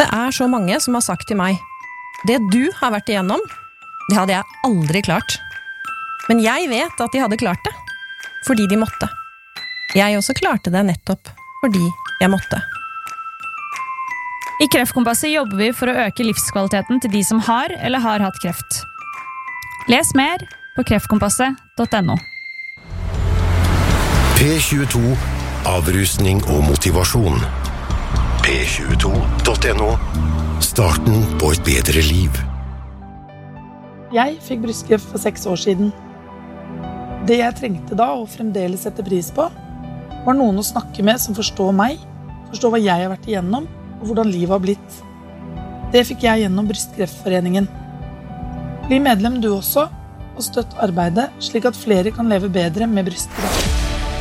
Det så mange som har sagt til meg, det du har vært igjennom, det hadde jeg aldri klart. Men jeg vet at de hadde klart det, fordi de måtte. Jeg også klarte det nettopp fordi jeg måtte. I Kreftkompasset jobber vi for å øke livskvaliteten til de som har eller har hatt kreft. Les mer på kreftkompasset.no. P22 Avrusning og motivasjon. P22.no. Starten på et bedre liv. Jeg fikk brystkreft for 6 år siden. Det jeg trengte da, og fremdeles setter pris på, var noen å snakke med som forstår meg, forstår hva jeg har vært igjennom, og hvordan livet har blitt. Det fikk jeg gjennom Brystkreftforeningen. Bli medlem du også, og støtt arbeidet, slik at flere kan leve bedre med brystkreft.